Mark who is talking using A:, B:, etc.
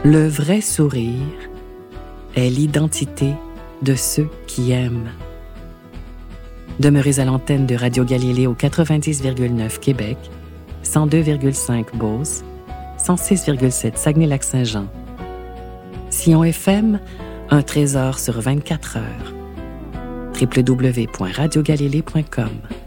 A: Le vrai sourire est l'identité de ceux qui aiment. Demeurez à l'antenne de Radio Galilée au 90,9 Québec, 102,5 Beauce, 106,7 Saguenay-Lac-Saint-Jean. Sion FM, un trésor sur 24 heures. www.radiogalilée.com